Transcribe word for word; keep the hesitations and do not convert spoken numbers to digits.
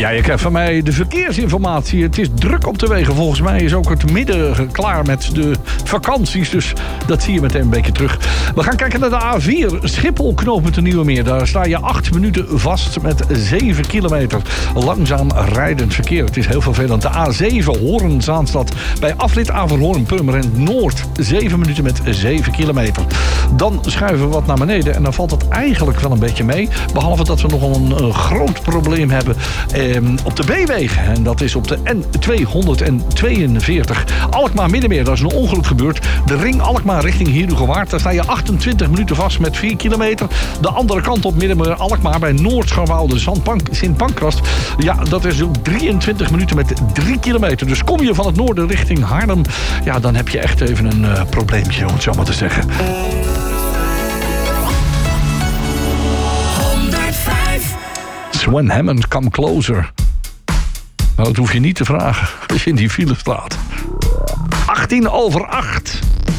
Ja, je krijgt van mij de verkeersinformatie. Het is druk op de wegen. Volgens mij is ook het midden klaar met de vakanties. Dus dat zie je meteen een beetje terug. We gaan kijken naar de A vier. Schiphol knooppunt de Nieuwe Meer. Daar sta je acht minuten vast met zeven kilometer. Langzaam rijdend verkeer. Het is heel vervelend. De A zeven Hoorn-Zaanstad. Bij afrit Averhoorn-Purmerend Noord. zeven minuten met zeven kilometer. Dan schuiven we wat naar beneden. En dan valt het eigenlijk wel een beetje mee. Behalve dat we nog een, een groot probleem hebben eh, op de B-wegen. En dat is op de N tweehonderdtweeënveertig. Alkmaar-Middenmeer. Daar is een ongeluk gebeurd. De ring Alkmaar richting Heerhugowaard. Daar sta je achtentwintig minuten vast met vier kilometer. De andere kant op Middenmeer-Alkmaar bij Noord-Scharwoude Sint-Pancras. Ja, dat is drieëntwintig minuten met drie kilometer. Dus kom je van het noorden richting Haarlem. Ja, dan heb je echt even een uh, probleempje, om het zo maar te zeggen. Sven Hammond, Come Closer. Nou, dat hoef je niet te vragen als je in die file staat. achttien over acht.